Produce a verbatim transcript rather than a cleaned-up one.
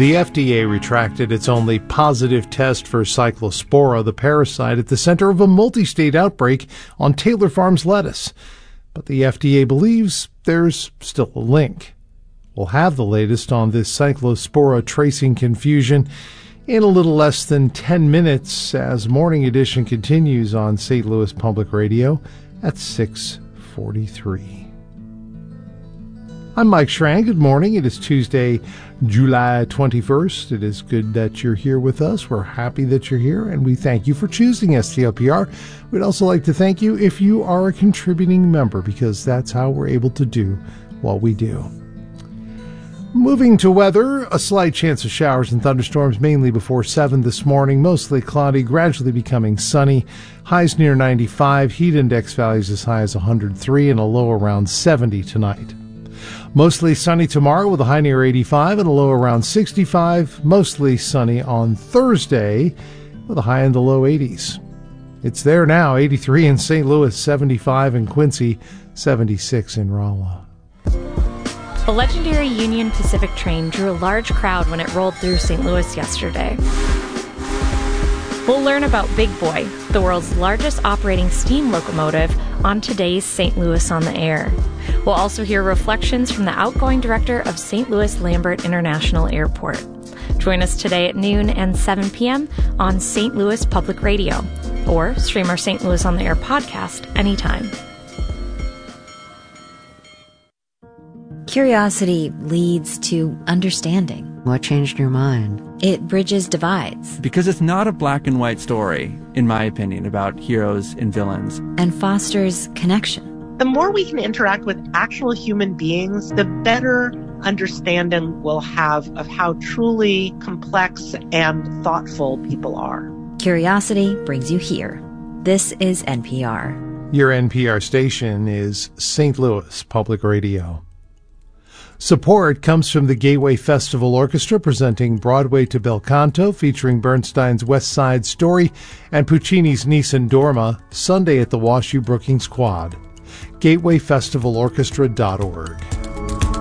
The F D A retracted its only positive test for Cyclospora, the parasite at the center of a multi-state outbreak on Taylor Farms lettuce. But the F D A believes there's still a link. We'll have the latest on this Cyclospora tracing confusion in a little less than ten minutes as Morning Edition continues on Saint Louis Public Radio at six forty-three. I'm Mike Schran. Good morning. It is Tuesday, July twenty-first. It is good that you're here with us. We're happy that you're here, and we thank you for choosing S T L P R. We'd also like to thank you if you are a contributing member, because that's how we're able to do what we do. Moving to weather, a slight chance of showers and thunderstorms mainly before seven this morning. Mostly cloudy, gradually becoming sunny. Highs near ninety-five, heat index values as high as one hundred three, and a low around seventy tonight. Mostly sunny tomorrow with a high near eighty-five and a low around sixty-five. Mostly sunny on Thursday with a high in the low eighties. It's there now, eighty-three in Saint Louis, seventy-five in Quincy, seventy-six in Rolla. The legendary Union Pacific train drew a large crowd when it rolled through Saint Louis yesterday. We'll learn about Big Boy, the world's largest operating steam locomotive, on today's Saint Louis on the Air. We'll also hear reflections from the outgoing director of Saint Louis Lambert International Airport. Join us today at noon and seven p.m. on Saint Louis Public Radio, or stream our Saint Louis on the Air podcast anytime. Curiosity leads to understanding. What changed your mind? It bridges divides. Because it's not a black and white story, in my opinion, about heroes and villains. And fosters connection. The more we can interact with actual human beings, the better understanding we'll have of how truly complex and thoughtful people are. Curiosity brings you here. This is N P R. Your N P R station is Saint Louis Public Radio. Support comes from the Gateway Festival Orchestra, presenting Broadway to Bel Canto, featuring Bernstein's West Side Story and Puccini's Nessun Dorma, Sunday at the WashU Brookings Quad. gateway festival orchestra dot org.